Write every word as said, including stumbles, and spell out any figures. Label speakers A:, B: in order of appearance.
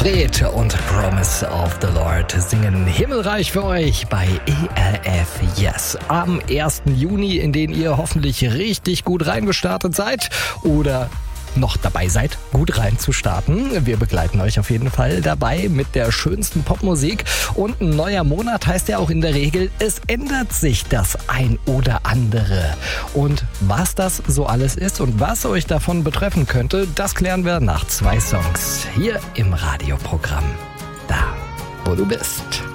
A: Fred und Promise of the Lord singen Himmelreich für euch bei E R F Yes am ersten Juni, in den ihr hoffentlich richtig gut reingestartet seid oder noch dabei seid, gut reinzustarten. Wir begleiten euch auf jeden Fall dabei mit der schönsten Popmusik. Und ein neuer Monat heißt ja auch in der Regel, es ändert sich das ein oder andere. Und was das so alles ist und was euch davon betreffen könnte, das klären wir nach zwei Songs hier im Radioprogramm. Da, wo du bist.